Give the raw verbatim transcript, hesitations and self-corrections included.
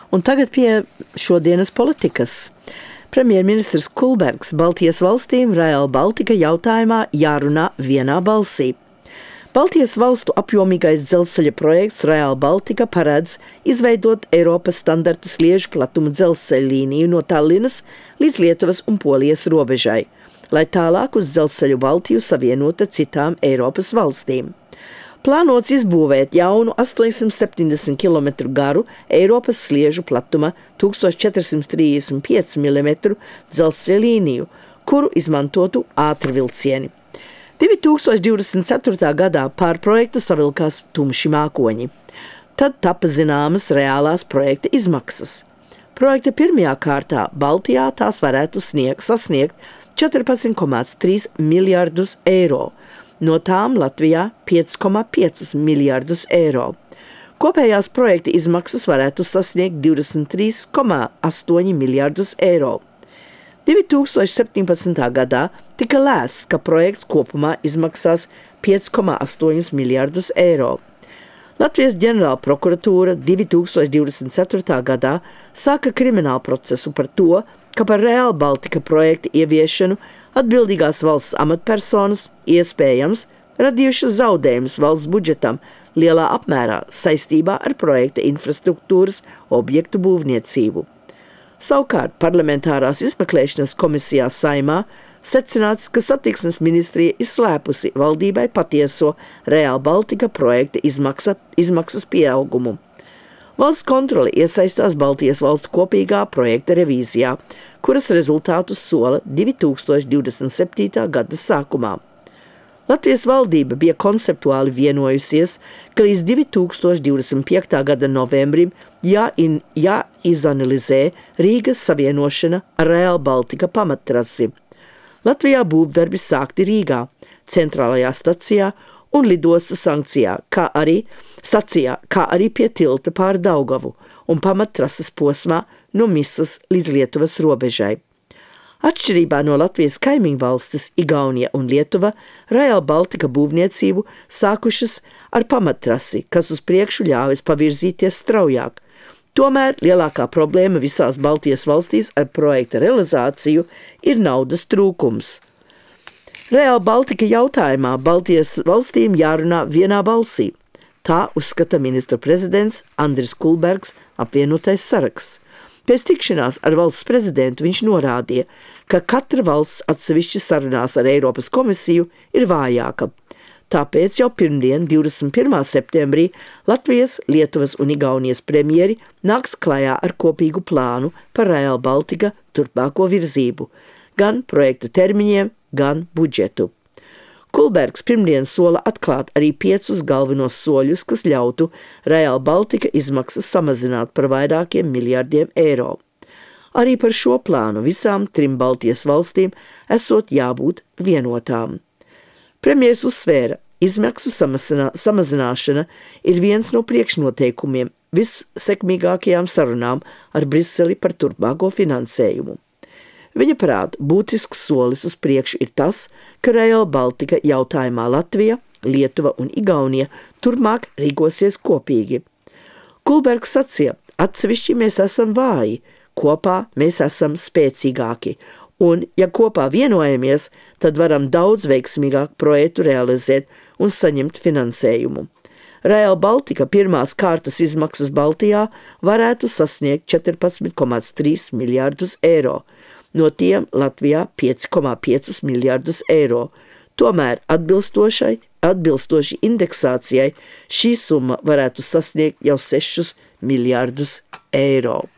Un tagad pie šodienas politikas. Premjerministrs Kulbergs Baltijas valstīm Rail Baltica jautājumā jārunā vienā balsī. Baltijas valstu apjomīgais dzelzceļa projekts Rail Baltica paredz izveidot Eiropas standarta sliežu platuma dzelzceļa līniju no Tallinas līdz Lietuvas un Polijas robežai, lai tālāk uz dzelzceļu Baltiju savienota citām Eiropas valstīm. Plānots izbūvēt jaunu astoņsimt septiņdesmit kilometru garu Eiropas sliežu platuma tūkstoš četri simti trīsdesmit pieci milimetru dzelzceļa līniju, kuru izmantotu ātrvilcieni. divi tūkstoši divdesmit ceturtajā gadā pār projektu savilkās tumši mākoņi. Tad tapa zināmas reālās projekta izmaksas. Projekta pirmajā kārtā Baltijā tās varētu sniegt, sasniegt četrpadsmit komats trīs miljardus eiro. No tām Latvijā pieci komats pieci miljardus eiro. Kopējās projekta izmaksas varētu sasniegt divdesmit trīs komats astoņi miljardus eiro. divi tūkstoši septiņpadsmitajā gadā tika lēsts, ka projekts kopumā izmaksās pieci komats astoņi miljardus eiro. Latvijas ģenerāla prokuratūra divi tūkstoši divdesmit ceturtajā gadā sāka kriminālu procesu par to, ka par Rail Baltica projekta ieviešanu atbildīgās valsts amatpersonas iespējams radījušas zaudējumus valsts budžetam lielā apmērā saistībā ar projekta infrastruktūras objektu būvniecību. Savukārt parlamentārās izmeklēšanas komisijā Saeimā secināts, ka satiksmes ministrija izslēpusi valdībai patieso Rail Baltica projekta izmaksa, izmaksas pieaugumu. Valsts kontrole iesaistās Baltijas valstu kopīgā projekta revīzijā, kuras rezultātus sola divi tūkstoši divdesmit septītā gada sākumā. Latvijas valdība bija konceptuāli vienojusies, ka līdz divi tūkstoši divdesmit piektā gada novembrim jāin, jāizanalizē Rīgas savienošana ar Rail Baltica pamattrasi. Latvijā būvdarbi sākti Rīgā, centrālajā stacijā un lidostas sankcijā, kā arī stacijā, kā arī pie tilta pār Daugavu un pamattrases posmā no Misas līdz Lietuvas robežai. Atšķirībā no Latvijas kaimiņu valstis Igaunija un Lietuva, Rail Baltica būvniecību sākušas ar pamattrasi, kas uz priekšu ļāvis pavirzīties straujāk. Tomēr lielākā problēma visās Baltijas valstīs ar projekta realizāciju ir naudas trūkums. Rail Baltica jautājumā Baltijas valstīm jārunā vienā balsī. Tā uzskata ministru prezidents Andris Kulbergs, apvienotais saraksts. Pēc tikšanās ar valsts prezidentu viņš norādīja, ka katra valsts atsevišķi sarunās ar Eiropas komisiju ir vājāka. Tāpēc jau pirmdien, divdesmit pirmā septembrī, Latvijas, Lietuvas un Igaunijas premjeri nāks klajā ar kopīgu plānu par Rail Baltica turpmāko virzību, gan projekta termiņiem, gan budžetu. Kulbergs pirmdien sola atklāt arī piecus galvenos soļus, kas ļautu Rail Baltica izmaksas samazināt par vairākiem miljardiem eiro. Arī par šo plānu visām trim Baltijas valstīm esot jābūt vienotām. Premjers uzsvēra, izmaksu samazinā, samazināšana ir viens no priekšnoteikumiem vissekmīgākajām sarunām ar Briseli par turpmāko finansējumu. Viņa prāt, būtisks solis uz priekšu ir tas, ka Rail Baltica jautājumā Latvija, Lietuva un Igaunija turpmāk rīkosies kopīgi. Kulbergs sacīja, atsevišķi mēs esam vāji, kopā mēs esam spēcīgāki, un, ja kopā vienojamies, tad varam daudz veiksmīgāk projektu realizēt un saņemt finansējumu. Rail Baltica pirmās kārtas izmaksas Baltijā varētu sasniegt četrpadsmit komats trīs miljardus eiro, no tiem Latvijā pieci komats pieci miljardus eiro. Tomēr atbilstošai, atbilstoši indeksācijai šī summa varētu sasniegt jau sešus miljardus eiro.